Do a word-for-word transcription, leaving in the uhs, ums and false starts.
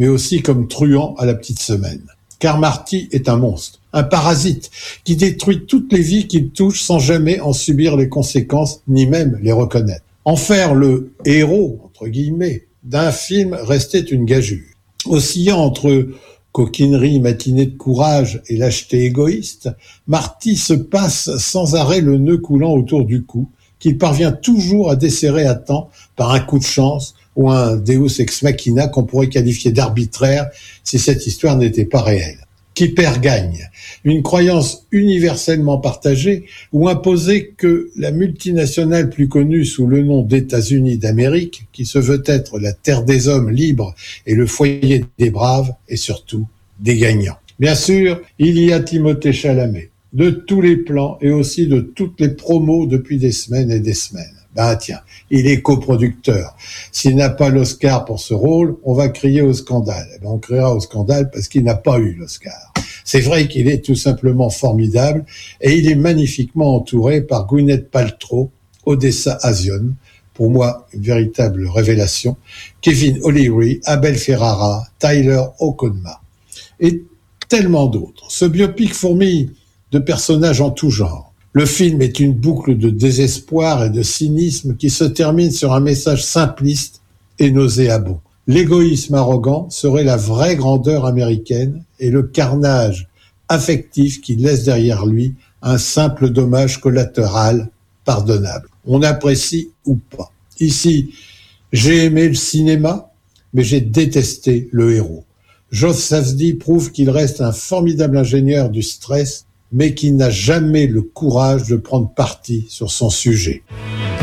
mais aussi comme truand à la petite semaine. Car Marty est un monstre, un parasite, qui détruit toutes les vies qu'il touche sans jamais en subir les conséquences, ni même les reconnaître. En faire le « héros », entre guillemets, d'un film restait une gageure. Oscillant entre coquinerie matinée de courage et lâcheté égoïste, Marty se passe sans arrêt le nœud coulant autour du cou, qu'il parvient toujours à desserrer à temps par un coup de chance ou un deus ex machina qu'on pourrait qualifier d'arbitraire si cette histoire n'était pas réelle. Qui perd gagne, une croyance universellement partagée ou imposée que la multinationale plus connue sous le nom d'États-Unis d'Amérique, qui se veut être la terre des hommes libres et le foyer des braves, et surtout des gagnants. Bien sûr, il y a Timothée Chalamet, de tous les plans et aussi de toutes les promos depuis des semaines et des semaines. Ben tiens, il est coproducteur. S'il n'a pas l'Oscar pour ce rôle, on va crier au scandale. Eh ben, on criera au scandale parce qu'il n'a pas eu l'Oscar. C'est vrai qu'il est tout simplement formidable et il est magnifiquement entouré par Gwyneth Paltrow, Odessa A'zion, pour moi une véritable révélation, Kevin O'Leary, Abel Ferrara, Tyler Hoekema et tellement d'autres. Ce biopic fourmille de personnages en tout genre. Le film est une boucle de désespoir et de cynisme qui se termine sur un message simpliste et nauséabond. L'égoïsme arrogant serait la vraie grandeur américaine et le carnage affectif qui laisse derrière lui un simple dommage collatéral pardonnable. On apprécie ou pas. Ici, j'ai aimé le cinéma, mais j'ai détesté le héros. Josh Safdie prouve qu'il reste un formidable ingénieur du stress, mais qui n'a jamais le courage de prendre parti sur son sujet.